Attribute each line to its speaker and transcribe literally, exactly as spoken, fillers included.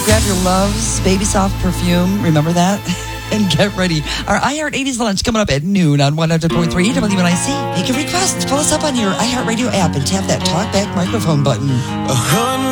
Speaker 1: Grab your Love's Baby Soft perfume. Remember that? And get ready. Our iHeart eighties lunch coming up at noon on one hundred point three W N I C. Make a request. Pull us up on your iHeartRadio app and tap that talkback microphone button.